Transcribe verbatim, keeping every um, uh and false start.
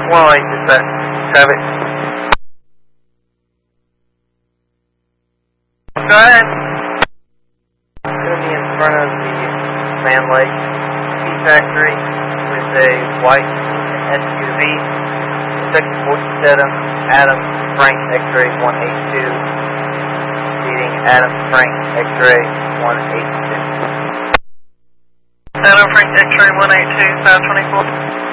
one eight two, have it. Go ahead. It's going to be in front of the Sand Lake Tea Factory with a white S U V. Section forty-seven, Adam Frank X-ray one eighty-two. Leading Adam Frank X-ray one eighty-two. Adam Frank X-ray one eighty-two, five twenty-four.